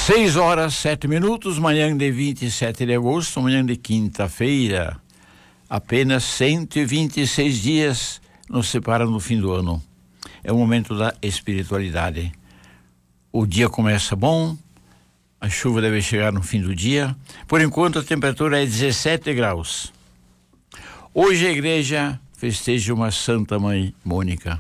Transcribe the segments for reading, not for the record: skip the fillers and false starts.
6h07, manhã de 27 de agosto, manhã de quinta-feira. Apenas 126 dias nos separam do fim do ano. É o momento da espiritualidade. O dia começa bom, a chuva deve chegar no fim do dia. Por enquanto a temperatura é 17 graus. Hoje a igreja festeja uma Santa Mãe Mônica.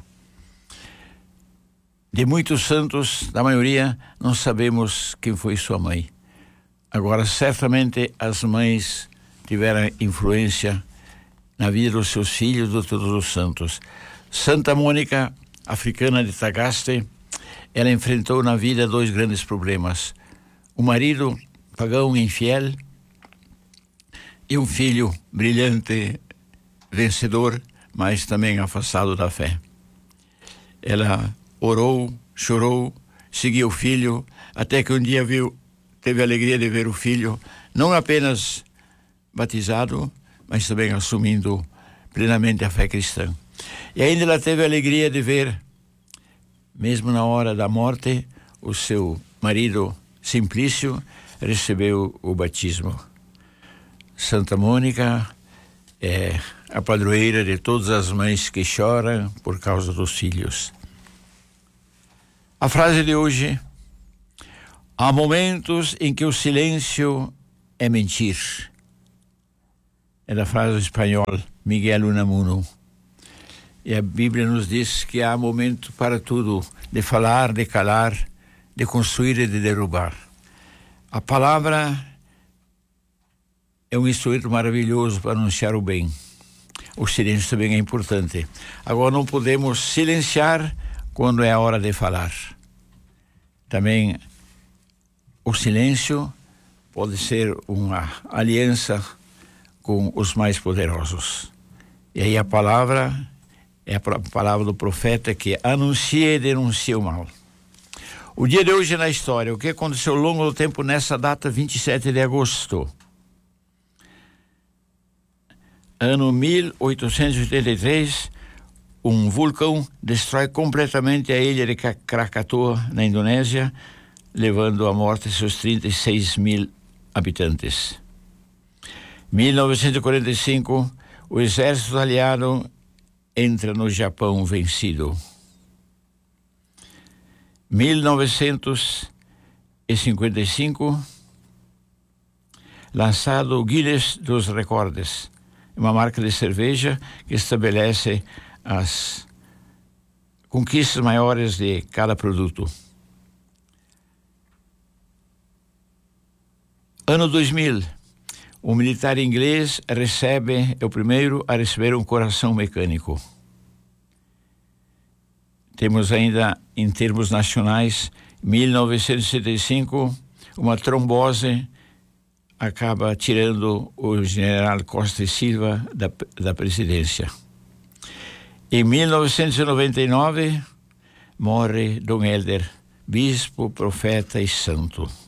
De muitos santos, da maioria, não sabemos quem foi sua mãe. Agora, certamente, as mães tiveram influência na vida dos seus filhos, de todos os santos. Santa Mônica, africana de Tagaste, ela enfrentou na vida dois grandes problemas. O marido pagão infiel e um filho brilhante, vencedor, mas também afastado da fé. Ela orou, chorou, seguiu o filho, até que um dia teve a alegria de ver o filho, não apenas batizado, mas também assumindo plenamente a fé cristã. E ainda ela teve a alegria de ver, mesmo na hora da morte, o seu marido Simplício recebeu o batismo. Santa Mônica é a padroeira de todas as mães que choram por causa dos filhos. A frase de hoje: há momentos em que o silêncio é mentir. É da frase espanhola Miguel Unamuno. E a Bíblia nos diz que há momento para tudo, de falar, de calar, de construir e de derrubar. A palavra é um instrumento maravilhoso para anunciar o bem. O silêncio também é importante. Agora não podemos silenciar quando é a hora de falar. Também o silêncio pode ser uma aliança com os mais poderosos. E aí a palavra é a palavra do profeta que anuncia e denuncia o mal. O dia de hoje na história, o que aconteceu ao longo do tempo nessa data, 27 de agosto. Ano 1883, um vulcão destrói completamente a ilha de Krakatoa, na Indonésia, levando à morte seus 36 mil habitantes. 1945, o exército aliado entra no Japão vencido. 1955, lançado o Guinness dos Recordes, uma marca de cerveja que estabelece as conquistas maiores de cada produto. Ano 2000, um militar inglês é o primeiro a receber um coração mecânico. Temos ainda, em termos nacionais, 1965, uma trombose acaba tirando o general Costa e Silva da presidência. Em 1999, morre Dom Helder, bispo, profeta e santo.